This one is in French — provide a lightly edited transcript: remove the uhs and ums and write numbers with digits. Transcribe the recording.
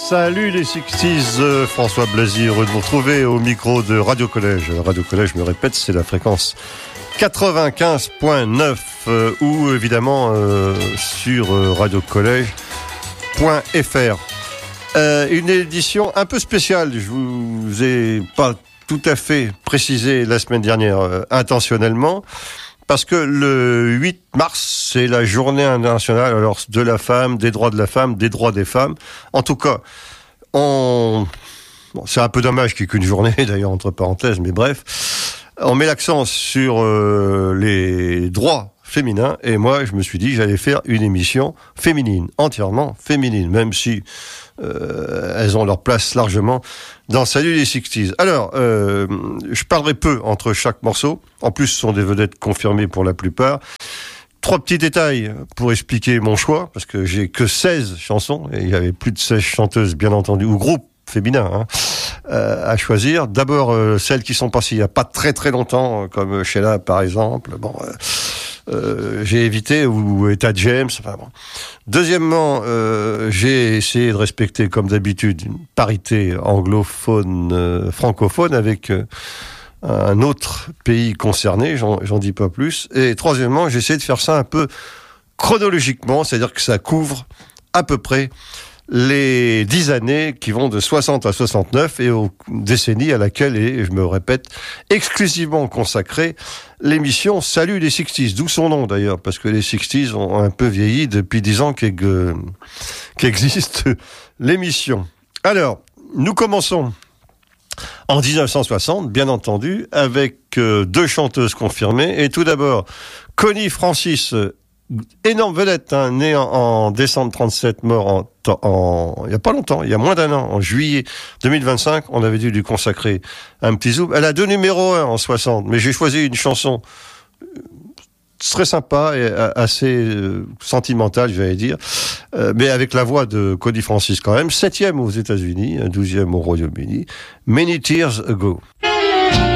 Salut les 60s, François Blasi, heureux de vous retrouver au micro de Radio Collège. Radio Collège, je me répète, c'est la fréquence 95.9 ou évidemment sur radiocollège.fr. Une édition un peu spéciale, je vous ai pas tout à fait précisé la semaine dernière intentionnellement, parce que le 8 mars, c'est la journée internationale alors, de la femme, des droits de la femme, des droits des femmes. En tout cas, c'est un peu dommage qu'il n'y ait qu'une journée, d'ailleurs, entre parenthèses, mais bref. On met l'accent sur les droits féminins, et moi, je me suis dit que j'allais faire une émission féminine, entièrement féminine, même si elles ont leur place largement dans Salut les 60s. Alors, je parlerai peu entre chaque morceau. En plus, ce sont des vedettes confirmées pour la plupart. 3 petits détails pour expliquer mon choix, parce que j'ai que 16 chansons, et il y avait plus de 16 chanteuses, bien entendu, ou groupes féminins, à choisir. D'abord, celles qui sont passées il n'y a pas très très longtemps, comme Sheila, par exemple. Bon... j'ai évité, ou Etta James, enfin bon. Deuxièmement, j'ai essayé de respecter, comme d'habitude, une parité anglophone, francophone, avec un autre pays concerné, j'en dis pas plus. Et troisièmement, j'ai essayé de faire ça un peu chronologiquement, c'est-à-dire que ça couvre à peu près les 10 années qui vont de 60 à 69 et aux décennies à laquelle est, je me répète, exclusivement consacrée l'émission Salut les 60s, d'où son nom d'ailleurs, parce que les 60s ont un peu vieilli depuis 10 ans qu'existe l'émission. Alors, nous commençons en 1960, bien entendu, avec 2 chanteuses confirmées, et tout d'abord, Connie Francis, énorme vedette, née en décembre 37, mort il y a pas longtemps, il y a moins d'1 an, en juillet 2025, on avait dû lui consacrer un petit zoom. Elle a 2 numéros 1 en 60, mais j'ai choisi une chanson très sympa et assez sentimentale, j'allais dire, mais avec la voix de Connie Francis quand même, 7e aux États-Unis, 12e au Royaume-Uni, Many Years Ago.